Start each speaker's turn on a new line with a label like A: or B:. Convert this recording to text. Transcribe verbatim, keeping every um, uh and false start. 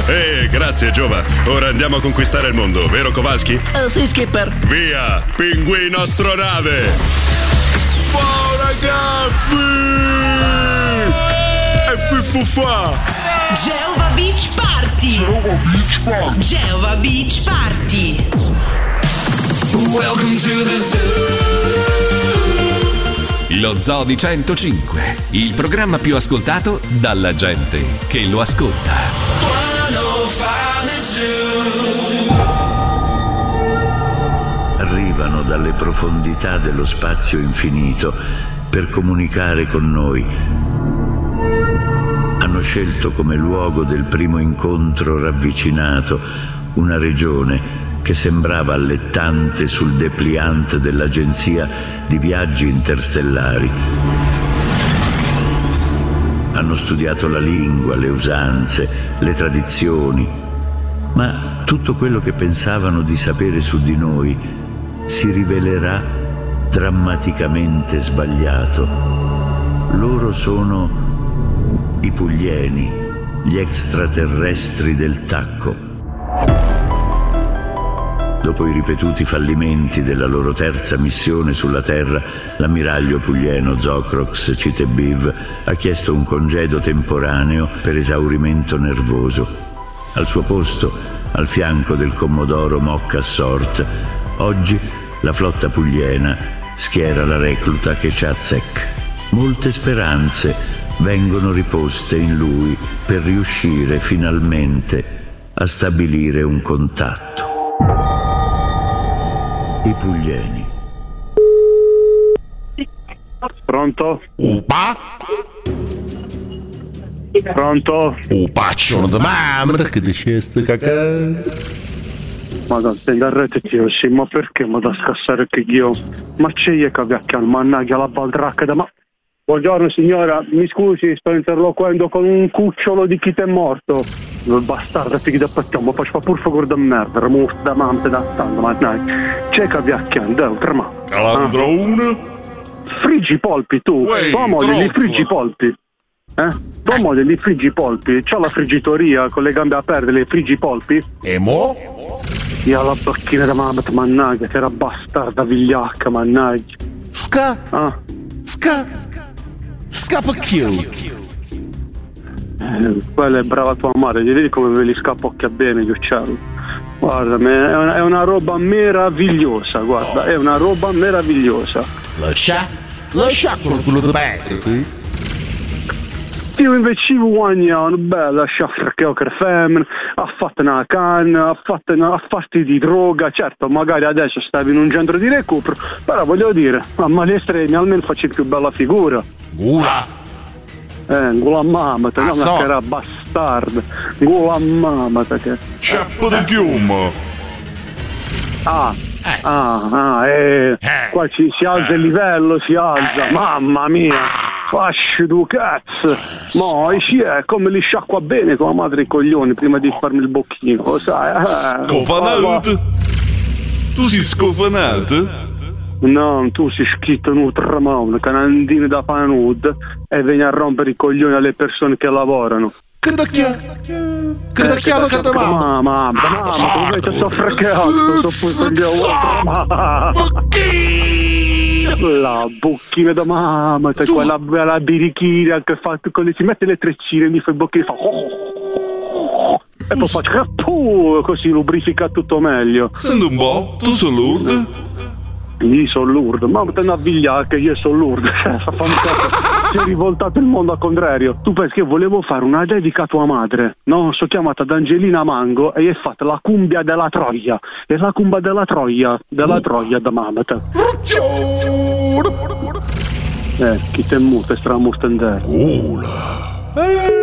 A: Eh, grazie, Giova. Ora andiamo a conquistare il mondo, vero Kowalski?
B: Uh, sì, Skipper.
A: Via, pinguino astronave! Foragaffi! E fuffa!
C: Geova Beach Party!
D: Geova Beach Party!
C: Geova Beach Party!
D: Welcome to the zoo!
E: Lo Zoo di centocinque, il programma più ascoltato dalla gente che lo ascolta.
F: Arrivano dalle profondità dello spazio infinito per comunicare con noi. Hanno scelto come luogo del primo incontro ravvicinato una regione che sembrava allettante sul dépliant dell'agenzia di viaggi interstellari. Hanno studiato la lingua, le usanze, le tradizioni, ma tutto quello che pensavano di sapere su di noi si rivelerà drammaticamente sbagliato. Loro sono i Puglieni, gli extraterrestri del tacco. Dopo i ripetuti fallimenti della loro terza missione sulla Terra, l'ammiraglio puglieno Zocrox Citebiv ha chiesto un congedo temporaneo per esaurimento nervoso. Al suo posto, al fianco del commodoro Mocca Sort, oggi la flotta pugliena schiera la recluta Kecazek. Molte speranze vengono riposte in lui per riuscire finalmente a stabilire un contatto. I Puglieni.
G: Pronto?
H: Upa?
G: Pronto?
H: Upaccio da mamma che diceste cacà.
G: Madonna, stai in rete tio, sì, ma perché mi da scassare che io? Ma c'è io che vecchia al mannaggia la baldracca da ma... Buongiorno signora, mi scusi, sto interloquendo con un cucciolo di chi t'è morto. Il bastardo ti da pattiamo, poi fa pur favore da merda, morto da mamma da tanto, ma dai. C'è che vecchiando, oltre ma.
H: Calandrone?
G: Friggi polpi tu,
H: Uè,
G: tua moglie li
H: troppo.
G: friggi polpi. Eh? Tua moglie li friggi polpi, c'ha la friggitoria con le gambe aperte, le friggi polpi.
H: E mo?
G: Io la bacchina da mamma, mannaggia, che era bastarda vigliacca, mannaggia.
H: Sca?
G: Ah.
H: Sca? Scappa chiù.
G: Eh, quella è brava tua madre, gli vedi come ve li scappocchia bene gli uccelli. Guarda, è una, è una roba meravigliosa, guarda, è una roba meravigliosa.
H: Lascia? Lascia quello da bene.
G: Io invece guagno, bella sciaffra che ho che femmina, ha fatto una canna, ha fatto una, ha fatto di droga, certo magari adesso stavi in un centro di recupero, però voglio dire, a mali estremi almeno facci più bella figura.
H: Gula.
G: Eh, gula mamma, te,
H: Ah,
G: no,
H: so.
G: che era bastarda, gula mamma te che...
H: Ceppo di chiumo.
G: Ah,
H: Eh.
G: ah, ah, eh,
H: Eh.
G: qua ci, si alza il livello, si alza, mamma mia, fasci tu cazzo, mo esci è come li sciacqua bene con la madre i coglioni prima di farmi il bocchino, lo sai? Eh,
H: Scofanato? Tu sei scofanato?
G: no, tu sei scritto in ultramano, canandine da panud e vieni a rompere i coglioni alle persone che lavorano.
H: Che da chiave? Che da chiave che da mamma?
G: Mamma, mamma, come ti sto fregato, sto pure la bocchina da mamma, c'è quella bella birichina che fa con le, si mette le treccine e mi fa il bocchino fa e poi faccio puh, così lubrifica tutto meglio.
H: Senti un po', tu sei Lourdes?
G: Io sono Lourdes, ma te ne avviglia che io sono Lourdes, si è rivoltato il mondo al contrario. Tu pensi che volevo fare una dedica a tua madre, no? Sono chiamata ad Angelina Mango e gli hai fatto la cumbia della Troia, e la cumbia della Troia, della Troia da mamma te. Eh, chi te muta, è stramurtendere.
H: Ola.